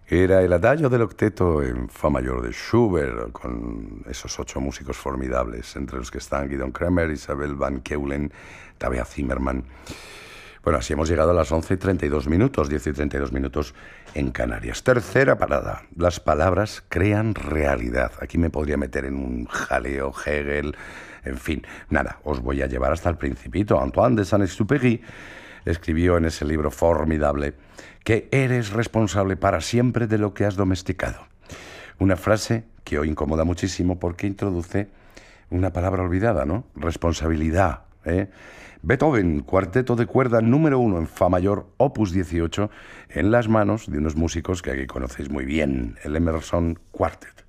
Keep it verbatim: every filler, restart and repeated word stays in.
Era el Adagio del Octeto en Fa mayor de Schubert, con esos ocho músicos formidables, entre los que están Guidon Kremer, Isabel Van Keulen, Tabea Zimmermann. Bueno, así hemos llegado a las once y treinta y dos minutos, diez y treinta y dos minutos en Canarias. Tercera parada. Las palabras crean realidad. Aquí me podría meter en un jaleo, Hegel, en fin. Nada, os voy a llevar hasta el Principito. Antoine de Saint-Exupéry escribió en ese libro formidable que eres responsable para siempre de lo que has domesticado. Una frase que hoy incomoda muchísimo porque introduce una palabra olvidada, ¿no? Responsabilidad, ¿eh? Beethoven, cuarteto de cuerda número uno en Fa mayor, opus dieciocho, en las manos de unos músicos que aquí conocéis muy bien, el Emerson Quartet.